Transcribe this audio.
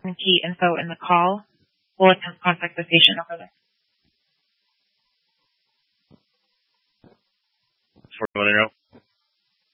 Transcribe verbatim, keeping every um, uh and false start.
key info in the call, we'll attempt to contact the patient over there.